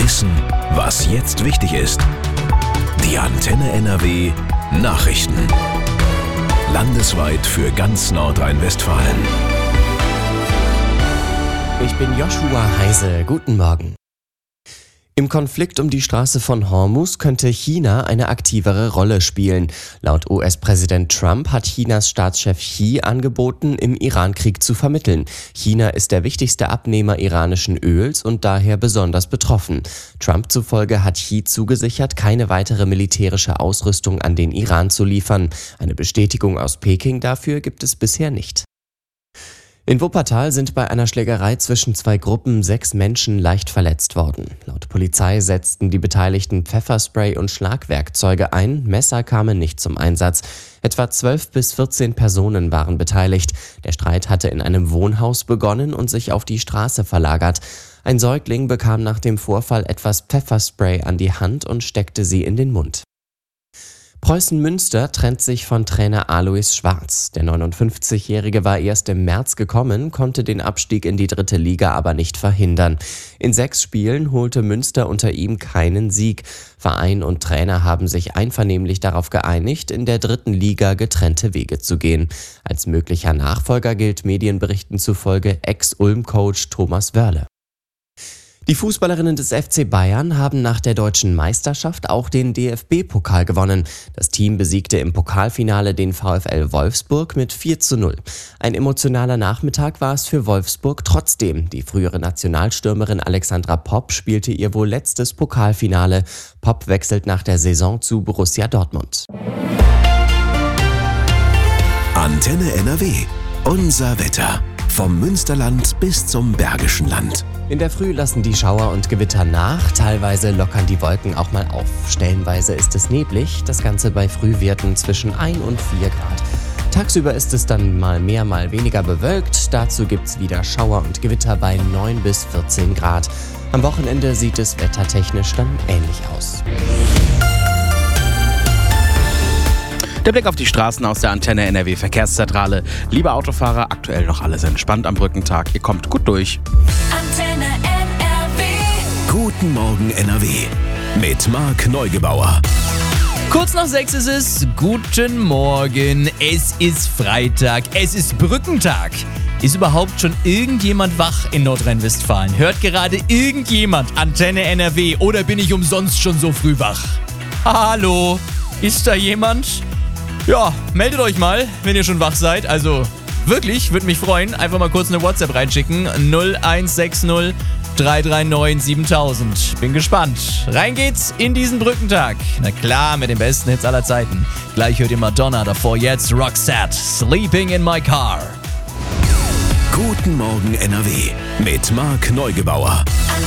Wissen, was jetzt wichtig ist. Die Antenne NRW Nachrichten. Landesweit für ganz Nordrhein-Westfalen. Ich bin Joshua Heise. Guten Morgen. Im Konflikt um die Straße von Hormuz könnte China eine aktivere Rolle spielen. Laut US-Präsident Trump hat Chinas Staatschef Xi angeboten, im Iran-Krieg zu vermitteln. China ist der wichtigste Abnehmer iranischen Öls und daher besonders betroffen. Trump zufolge hat Xi zugesichert, keine weitere militärische Ausrüstung an den Iran zu liefern. Eine Bestätigung aus Peking dafür gibt es bisher nicht. In Wuppertal sind bei einer Schlägerei zwischen zwei Gruppen 6 Menschen leicht verletzt worden. Laut Polizei setzten die Beteiligten Pfefferspray und Schlagwerkzeuge ein, Messer kamen nicht zum Einsatz. Etwa 12 bis 14 Personen waren beteiligt. Der Streit hatte in einem Wohnhaus begonnen und sich auf die Straße verlagert. Ein Säugling bekam nach dem Vorfall etwas Pfefferspray an die Hand und steckte sie in den Mund. Preußen Münster trennt sich von Trainer Alois Schwarz. Der 59-Jährige war erst im März gekommen, konnte den Abstieg in die 3. Liga aber nicht verhindern. In 6 Spielen holte Münster unter ihm keinen Sieg. Verein und Trainer haben sich einvernehmlich darauf geeinigt, in der 3. Liga getrennte Wege zu gehen. Als möglicher Nachfolger gilt Medienberichten zufolge Ex-Ulm-Coach Thomas Wörle. Die Fußballerinnen des FC Bayern haben nach der deutschen Meisterschaft auch den DFB-Pokal gewonnen. Das Team besiegte im Pokalfinale den VfL Wolfsburg mit 4:0. Ein emotionaler Nachmittag war es für Wolfsburg trotzdem. Die frühere Nationalstürmerin Alexandra Popp spielte ihr wohl letztes Pokalfinale. Popp wechselt nach der Saison zu Borussia Dortmund. Antenne NRW. Unser Wetter. Vom Münsterland bis zum Bergischen Land. In der Früh lassen die Schauer und Gewitter nach, teilweise lockern die Wolken auch mal auf. Stellenweise ist es neblig, das Ganze bei Frühwerten zwischen 1 und 4 Grad. Tagsüber ist es dann mal mehr, mal weniger bewölkt, dazu gibt's wieder Schauer und Gewitter bei 9 bis 14 Grad. Am Wochenende sieht es wettertechnisch dann ähnlich aus. Der Blick auf die Straßen aus der Antenne NRW Verkehrszentrale. Liebe Autofahrer, aktuell noch alles entspannt am Brückentag. Ihr kommt gut durch. Antenne NRW. Guten Morgen NRW. Mit Marc Neugebauer. Kurz nach 6 ist es. Guten Morgen. Es ist Freitag. Es ist Brückentag. Ist überhaupt schon irgendjemand wach in Nordrhein-Westfalen? Hört gerade irgendjemand Antenne NRW oder bin ich umsonst schon so früh wach? Hallo? Ist da jemand? Ja, meldet euch mal, wenn ihr schon wach seid. Also wirklich, würde mich freuen. Einfach mal kurz eine WhatsApp reinschicken. 0160 339 7000. Bin gespannt. Rein geht's in diesen Brückentag. Na klar, mit den besten Hits aller Zeiten. Gleich hört ihr Madonna, davor jetzt Roxette. Sleeping in my car. Guten Morgen NRW. Mit Marc Neugebauer.